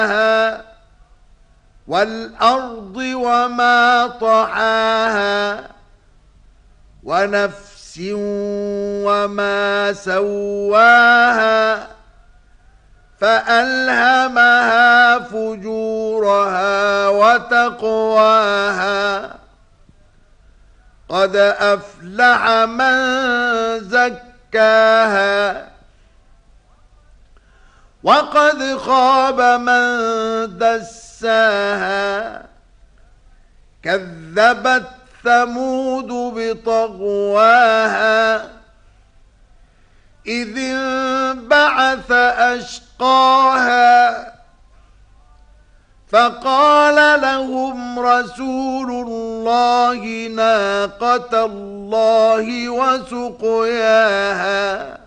والأرض وما طحاها ونفس وما سواها فألهمها فجورها وتقواها قد أفلح من زكاها وقد خاب من دساها كذبت ثمود بطغواها إذ انبعث أشقاها فقال لهم رسول الله ناقة الله وسقياها